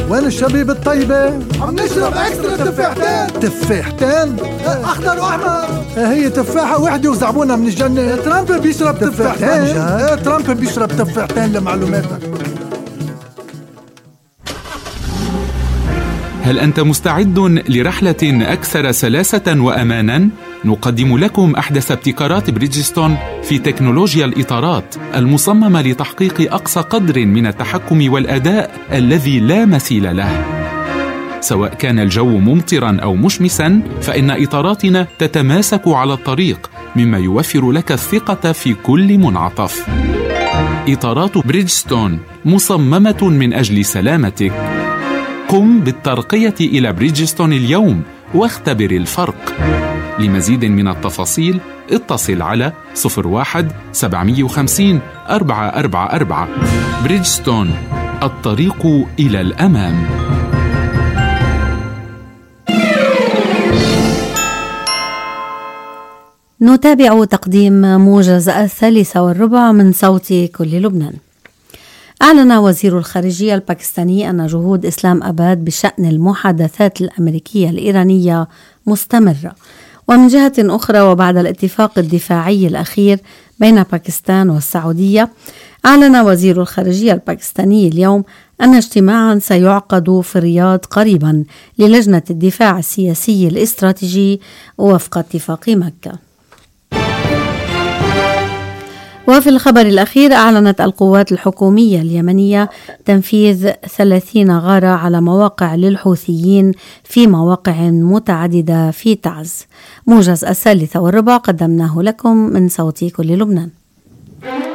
وين الشبيب الطيبة؟ عم نشرب اكسترا تفاحتين. تفاحتين؟ اخضر واحمر. هي تفاحة وحدة وزعبونها من الجنة. ترامب بيشرب تفاحتين. ترامب بيشرب تفاحتين لمعلوماتك. هل أنت مستعد لرحلة أكثر سلاسة وأماناً؟ نقدم لكم أحدث ابتكارات بريدجستون في تكنولوجيا الإطارات المصممة لتحقيق أقصى قدر من التحكم والأداء الذي لا مثيل له. سواء كان الجو ممطراً أو مشمساً، فإن إطاراتنا تتماسك على الطريق، مما يوفر لك الثقة في كل منعطف. إطارات بريدجستون مصممة من أجل سلامتك. قم بالترقية إلى بريدجستون اليوم واختبر الفرق. لمزيد من التفاصيل اتصل على 01-750-444. بريدجستون، الطريق إلى الأمام. نتابع تقديم موجز 1:03 من صوت كل لبنان. أعلن وزير الخارجية الباكستاني أن جهود إسلام أباد بشأن المحادثات الأمريكية الإيرانية مستمرة. ومن جهة أخرى، وبعد الاتفاق الدفاعي الأخير بين باكستان والسعودية، أعلن وزير الخارجية الباكستاني اليوم أن اجتماعا سيعقد في الرياض قريبا للجنة الدفاع السياسي الاستراتيجي وفق اتفاق مكة. وفي الخبر الأخير، أعلنت القوات الحكومية اليمنية تنفيذ 30 غارة على مواقع للحوثيين في مواقع متعددة في تعز. موجز 1:03 قدمناه لكم من صوت كل لبنان.